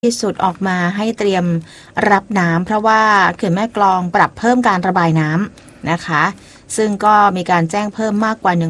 ที่สุดออกมาให้เตรียมรับน้ำเพราะว่าเขื่อนแม่กลองปรับเพิ่มการระบายน้ำนะคะซึ่งก็มีการแจ้งเพิ่มมากกว่า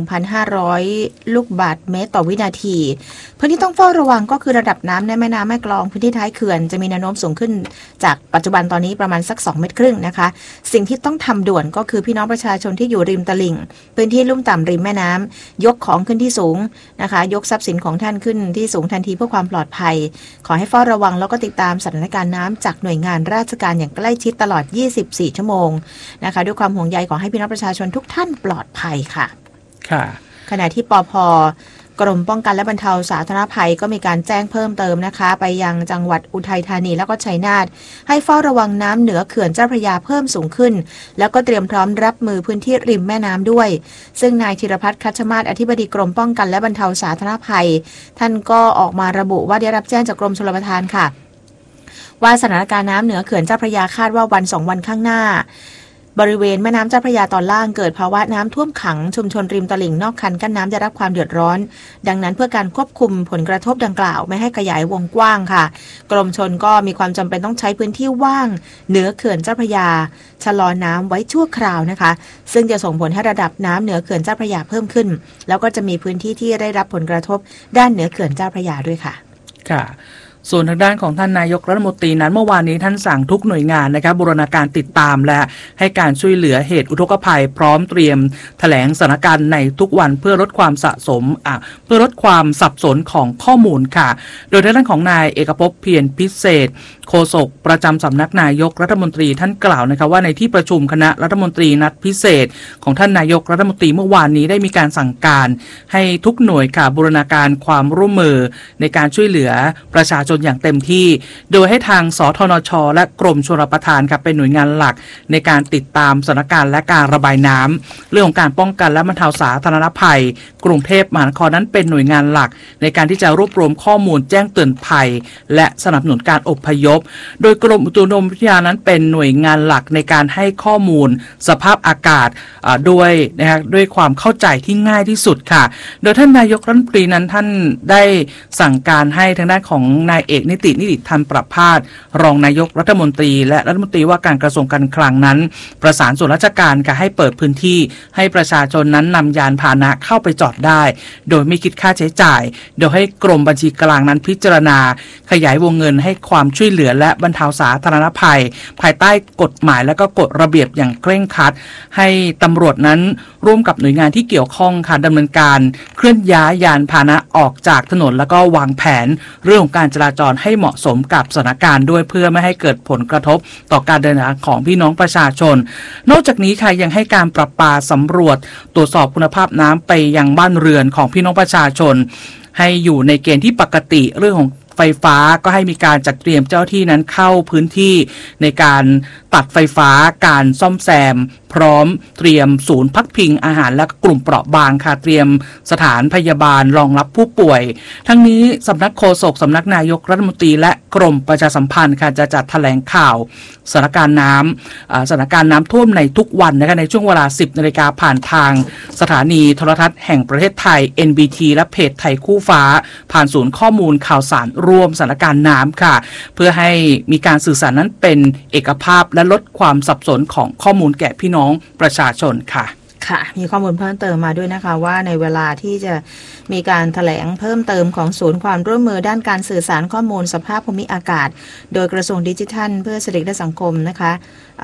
1,500 ลูกบาศก์เมตรต่อวินาทีพื้นที่ต้องเฝ้าระวังก็คือระดับน้ำในแม่น้ำแม่กลองพื้นที่ท้ายเขื่อนจะมีแนวโน้มสูงขึ้นจากปัจจุบันตอนนี้ประมาณสัก2 เมตรครึ่งนะคะสิ่งที่ต้องทำด่วนก็คือพี่น้องประชาชนที่อยู่ริมตลิ่งพื้นที่ลุ่มต่ำริมแม่น้ำยกของขึ้นที่สูงนะคะยกทรัพย์สินของท่านขึ้นที่สูงทันทีเพื่อความปลอดภัยขอให้เฝ้าระวังแล้วก็ติดตามสถานการณ์น้ำจากหน่วยงานราชการอย่างใกล้ชิดตลอด24 ชั่วโมงนะคะด้วยความห่วงใยขอให้พี่น้องประชาชนทุกท่านปลอดภัยค่ะค่ะขณะที่ปภ.กรมป้องกันและบรรเทาสาธารณภัยก็มีการแจ้งเพิ่มเติมนะคะไปยังจังหวัดอุทัยธานีแล้วก็ชัยนาทให้เฝ้าระวังน้ำเหนือเขื่อนเจ้าพระยาเพิ่มสูงขึ้นแล้วก็เตรียมพร้อมรับมือพื้นที่ริมแม่น้ำด้วยซึ่งนายธีรพัฒน์คัชมาศอธิบดีกรมป้องกันและบรรเทาสาธารณภัยท่านก็ออกมาระบุว่าได้รับแจ้งจากกรมชลประทานค่ะว่าสถานการณ์น้ำเหนือเขื่อนเจ้าพระยาคาดว่าวัน2 วันข้างหน้าบริเวณแม่น้ำเจ้าพระยาตอนล่างเกิดภาวะน้ำท่วมขังชุมชนริมตลิ่งนอกคันกั้นน้ำได้รับความเดือดร้อนดังนั้นเพื่อการควบคุมผลกระทบดังกล่าวไม่ให้ขยายวงกว้างค่ะกรมชลก็มีความจำเป็นต้องใช้พื้นที่ว่างเหนือเขื่อนเจ้าพระยาชะลอน้ำไว้ชั่วคราวนะคะซึ่งจะส่งผลให้ระดับน้ำเหนือเขื่อนเจ้าพระยาเพิ่มขึ้นแล้วก็จะมีพื้นที่ที่ได้รับผลกระทบด้านเหนือเขื่อนเจ้าพระยาด้วยค่ะค่ะส่วนทางด้านของท่านนายกรัฐมนตรีนั้นเมื่อวานนี้ท่านสั่งทุกหน่วยงานนะครับบูรณาการติดตามและให้การช่วยเหลือเหตุอุทกภัยพร้อมเตรียมแถลงสถานการณ์ในทุกวันเพื่อลดความเพื่อลดความสับสนของข้อมูลค่ะโดยทางด้านของนายเอกภพเพียรพิเศษโฆษกประจำสำนักนายกรัฐมนตรีท่านกล่าวนะคะว่าในที่ประชุมคณะรัฐมนตรีนัดพิเศษของท่านนายกรัฐมนตรีเมื่อวานนี้ได้มีการสั่งการให้ทุกหน่วยค่ะบูรณาการความร่วมมือในการช่วยเหลือประชาชนอย่างเต็มที่โดยให้ทางสธนช.และกรมชลประทานค่ะเป็นหน่วยงานหลักในการติดตามสถานการณ์และการระบายน้ำเรื่องของการป้องกันและบรรเทาสาธารณภัยกรุงเทพมหานครนั้นเป็นหน่วยงานหลักในการที่จะรวบรวมข้อมูลแจ้งเตือนภัยและสนับสนุนการอพยพโดยกรมอุตุนิยมวิทยานั้นเป็นหน่วยงานหลักในการให้ข้อมูลสภาพอากาศด้วยความเข้าใจที่ง่ายที่สุดค่ะโดยท่านนายกรัฐมนตรีนั้นท่านได้สั่งการให้ทางด้านของนายเอกนิติธรรมประภาสรองนายกรัฐมนตรีและรัฐมนตรีว่าการกระทรวงการคลังนั้นประสานส่วนราชการค่ะให้เปิดพื้นที่ให้ประชาชนนั้นนำยานพาหนะเข้าไปจอดได้โดยไม่คิดค่าใช้จ่ายโดยให้กรมบัญชีกลางนั้นพิจารณาขยายวงเงินให้ความช่วยเหลือและบรรเทาสาธารณภัยภายใต้กฎหมายและก็กฎระเบียบอย่างเคร่งครัดให้ตำรวจนั้นร่วมกับหน่วยงานที่เกี่ยวข้องค่ะดำเนินการเคลื่อนย้ายยานพาหนะออกจากถนนแล้วก็วางแผนเรื่องของการจราจรให้เหมาะสมกับสถานการณ์ด้วยเพื่อไม่ให้เกิดผลกระทบต่อการเดินทางของพี่น้องประชาชนนอกจากนี้ค่ะยังให้การประปาสำรวจตรวจสอบคุณภาพน้ำไปยังบ้านเรือนของพี่น้องประชาชนให้อยู่ในเกณฑ์ที่ปกติเรื่องของไฟฟ้าก็ให้มีการจัดเตรียมเจ้าที่นั้นเข้าพื้นที่ในการตัดไฟฟ้าการซ่อมแซมพร้อมเตรียมศูนย์พักพิงอาหารและกลุ่มเปราะบางค่ะเตรียมสถานพยาบาลรองรับผู้ป่วยทั้งนี้สำนักโฆษกสำนักนายกรัฐมนตรีและกรมประชาสัมพันธ์ค่ะจะจัดแถลงข่าวสถานการณ์น้ำท่วมในทุกวันนะคะในช่วงเวลา 10 นาฬิกาผ่านทางสถานีโทรทัศน์แห่งประเทศไทย NBT และเพจไทยคู่ฟ้าผ่านศูนย์ข้อมูลข่าวสารรวมสถานการณ์น้ำค่ะเพื่อให้มีการสื่อสารนั้นเป็นเอกภาพและลดความสับสนของข้อมูลแก่พี่น้องประชาชนค่ะค่ะมีข้อมูลเพิ่มเติมมาด้วยนะคะว่าในเวลาที่จะมีการแถลงเพิ่มเติมของศูนย์ความร่วมมือด้านการสื่อสารข้อมูลสภาพภูมิอากาศโดยกระทรวงดิจิทัลเพื่อเศรษฐกิจและสังคมนะคะ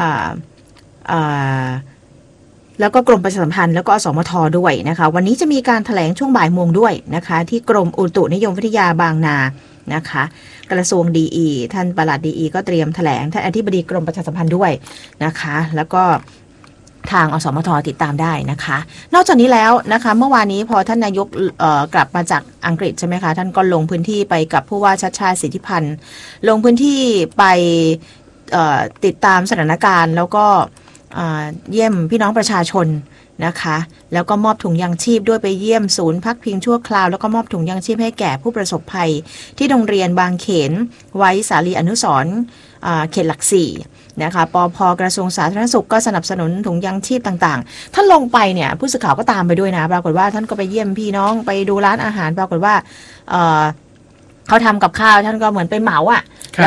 แล้วก็กรมประชาสัมพันธ์แล้วก็อสมทด้วยนะคะวันนี้จะมีการแถลงช่วงบ่ายโมงด้วยนะคะที่กรมอุตุนิยมวิทยาบางนานะคะกระทรวงดีท่านปลัดดีก็เตรียมแถลงท่านอธิบดีกรมประชาสัมพันธ์ด้วยนะคะแล้วก็ทางอสมทติดตามได้นะคะนอกจากนี้แล้วนะคะเมื่อวานนี้พอท่านนายกกลับมาจากอังกฤษใช่ไหมคะท่านก็ลงพื้นที่ไปกับผู้ว่าชัชชาติสิทธิพันธ์ลงพื้นที่ไปติดตามสถานการณ์แล้วก็เยี่ยมพี่น้องประชาชนนะคะแล้วก็มอบถุงยางชีพด้วยไปเยี่ยมศูนย์พักพิงชั่วคราวแล้วก็มอบถุงยางชีพให้แก่ผู้ประสบภัยที่โรงเรียนบางเขนไว้สาลีอนุสรณ์เขตหลัก4นะคะปภ.กระทรวงสาธารณสุขก็สนับสนุนถุงยางชีพต่างๆท่านลงไปเนี่ยผู้สื่อข่าวก็ตามไปด้วยนะปรากฏว่าท่านก็ไปเยี่ยมพี่น้องไปดูร้านอาหารปรากฏว่าเขาทำกับข้าวท่านก็เหมือนไปเหมาอ่ะ